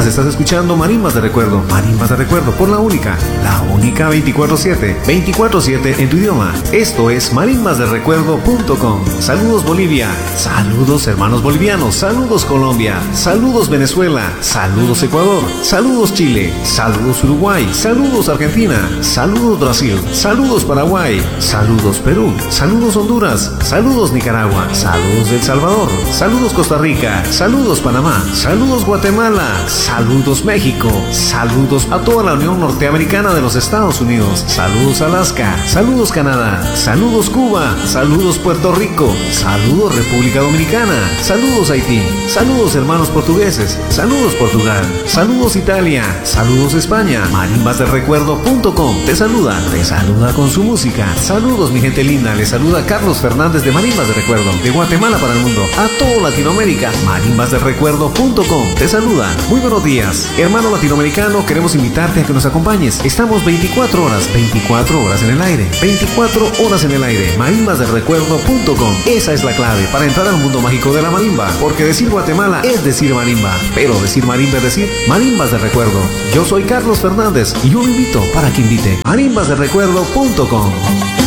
Estás escuchando Marimbas de Recuerdo por la única 24/7, 24/7 en tu idioma. Esto es marimbasderecuerdo.com. Saludos Bolivia, saludos hermanos bolivianos, saludos Colombia, saludos Venezuela, saludos Ecuador, saludos Chile, saludos Uruguay, saludos Argentina, saludos Brasil, saludos Paraguay, saludos Perú, saludos Honduras, saludos Nicaragua, saludos El Salvador, saludos Costa Rica, saludos Panamá, saludos Guatemala, saludos México, saludos a toda la Unión Norteamericana de los Estados Unidos, saludos Alaska, saludos Canadá, saludos Cuba, saludos Puerto Rico, saludos República Dominicana, saludos Haití, saludos hermanos portugueses, saludos Portugal, saludos Italia, saludos España. Marimbasderecuerdo.com te saluda con su música. Saludos mi gente linda, les saluda Carlos Fernández de Marimbas de Recuerdo, de Guatemala para el mundo, a toda Latinoamérica. Marimbasderecuerdo.com te saluda. Muy buenos días, hermano latinoamericano, queremos invitarte a que nos acompañes. Estamos 24 horas en el aire, 24 horas en el aire. Marimbasderecuerdo.com, esa es la clave para entrar al mundo mágico de la marimba, porque decir Guatemala es decir marimba, pero decir marimba es decir Marimbas de Recuerdo. Yo soy Carlos Fernández y yo lo invito para que invite. Marimbasderecuerdo.com.